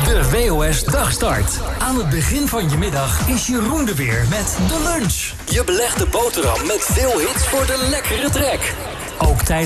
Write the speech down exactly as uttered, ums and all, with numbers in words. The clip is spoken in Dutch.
De W O S Dagstart. Aan het begin van je middag is Jeroen er weer met de lunch. Je belegde boterham met veel hits voor de lekkere trek. Ook tijdens